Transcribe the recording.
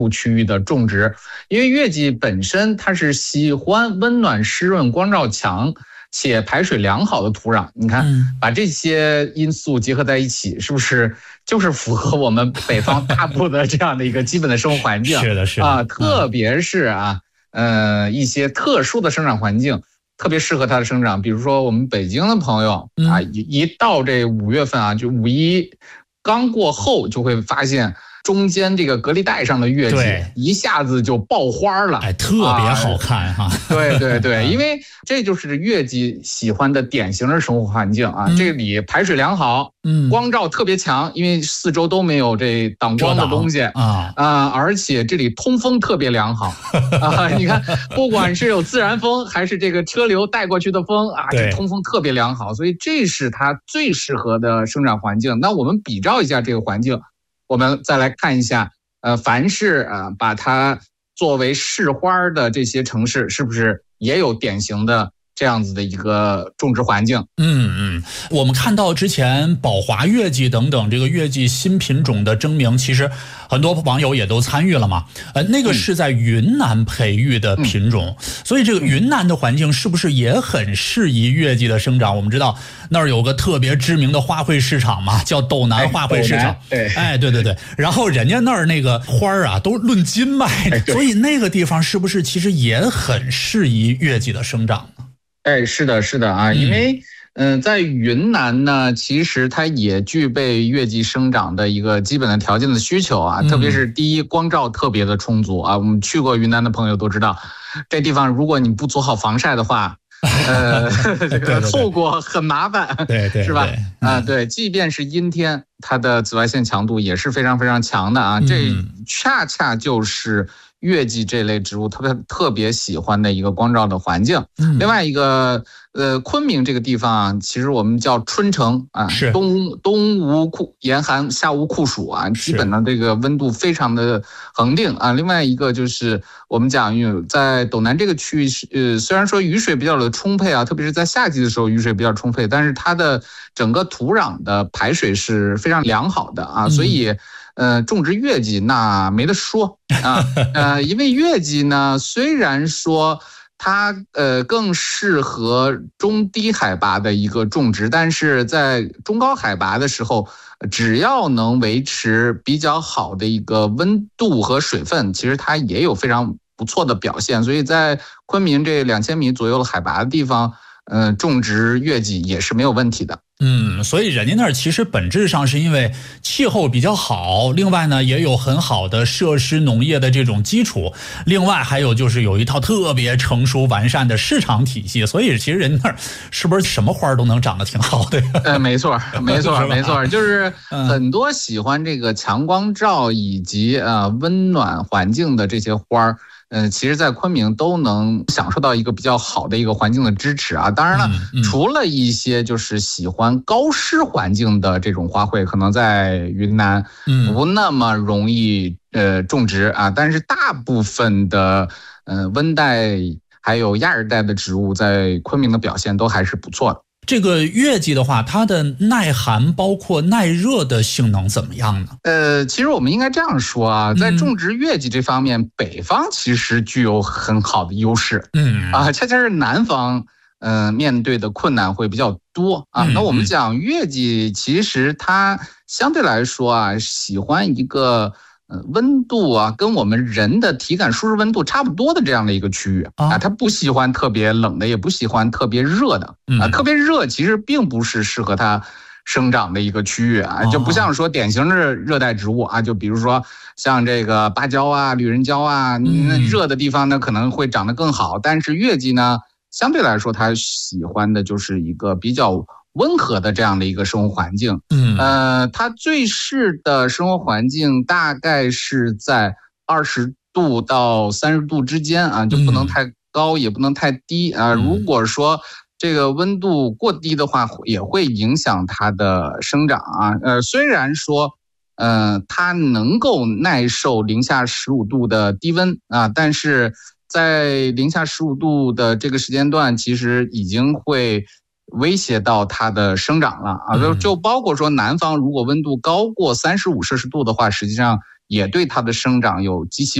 区域的种植。因为月季本身它是喜欢温暖、湿润、光照强且排水良好的土壤，你看把这些因素结合在一起，是不是就是符合我们北方大部的这样的一个基本的生活环境？ 是的，是的啊，特别是一些特殊的生长环境。特别适合它的生长，比如说我们北京的朋友一到这5月份就5·1刚过后，就会发现中间这个隔离带上的月季一下子就爆花了， 特别好看哈。 对对对，因为这就是月季喜欢的典型的生活环境啊。这里排水良好，光照特别强，因为四周都没有这挡光的东西而且这里通风特别良好你看，不管是有自然风还是这个车流带过去的风这通风特别良好，所以这是它最适合的生长环境。那我们比照一下这个环境。我们再来看一下，凡是把它作为市花的这些城市，是不是也有典型的这样子的一个种植环境？ 我们看到之前宝华月季等等这个月季新品种的征名，其实很多网友也都参与了嘛。那个是在云南培育的品种，所以这个云南的环境是不是也很适宜月季的生长？我们知道那儿有个特别知名的花卉市场嘛，叫斗南花卉市场。对。然后人家那儿那个花都论斤卖的，所以那个地方是不是其实也很适宜月季的生长呢？ 是的因为在云南呢，其实它也具备月季生长的一个基本的条件的需求特别是第一，光照特别的充足我们去过云南的朋友都知道，这地方如果你不做好防晒的话这个后果很麻烦， 对是吧？对，即便是阴天，它的紫外线强度也是非常非常强的这恰恰就是月季这类植物特别喜欢的一个光照的环境。另外一个昆明这个地方其实我们叫春城冬无严寒，夏无酷暑基本上这个温度非常的恒定另外一个就是我们讲在斗南这个区域虽然说雨水比较的充沛特别是在夏季的时候雨水比较充沛，但是它的整个土壤的排水是非常良好的所以种植月季那没得说因为月季呢，虽然说它更适合中低海拔的一个种植，但是在中高海拔的时候，只要能维持比较好的一个温度和水分，其实它也有非常不错的表现。所以在昆明这2000米左右的海拔的地方，种植月季也是没有问题的。 所以人家那儿其实本质上是因为气候比较好，另外呢也有很好的设施农业的这种基础，另外还有就是有一套特别成熟完善的市场体系，所以其实人那儿是不是什么花都能长得挺好的呀？ 没错，就是很多喜欢这个强光照以及温暖环境的这些花其实在昆明都能享受到一个比较好的一个环境的支持当然了除了一些就是喜欢高湿环境的这种花卉，可能在云南不那么容易种植但是大部分的温带还有亚热带的植物在昆明的表现都还是不错的。 这个月季的话，它的耐寒包括耐热的性能怎么样呢？ 其实我们应该这样说在种植月季这方面，北方其实具有很好的优势。恰恰是南方面对的困难会比较多那我们讲月季，其实它相对来说喜欢一个温度跟我们人的体感舒适温度差不多的这样的一个区域它不喜欢特别冷的，也不喜欢特别热的特别热其实并不是适合它生长的一个区域就不像说典型的热带植物就比如说像这个芭蕉绿人蕉那热的地方呢可能会长得更好，但是月季呢相对来说它喜欢的就是一个比较温和的这样的一个生活环境它最适的生活环境大概是在20度到30度之间就不能太高也不能太低如果说这个温度过低的话也会影响它的生长虽然说它能够耐受零下15度的低温但是在零下15度的这个时间段其实已经会威胁到它的生长了就包括说南方如果温度高过35摄氏度的话，实际上也对它的生长有极其